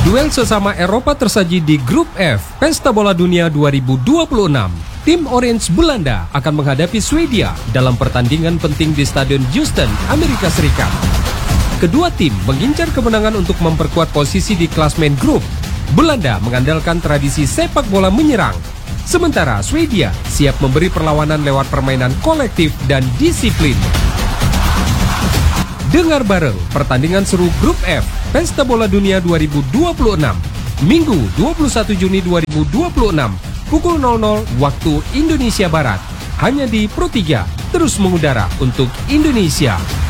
Duel sesama Eropa tersaji di Grup F Pesta Bola Dunia 2026. Tim Orange Belanda akan menghadapi Swedia dalam pertandingan penting di Stadion Houston, Amerika Serikat. Kedua tim mengincar kemenangan untuk memperkuat posisi di klasmen grup. Belanda mengandalkan tradisi sepak bola menyerang, sementara Swedia siap memberi perlawanan lewat permainan kolektif dan disiplin. Dengar bareng pertandingan seru Grup F Pesta Bola Dunia 2026 Minggu 21 Juni 2026 pukul 00 waktu Indonesia Barat hanya di Pro 3 terus mengudara untuk Indonesia.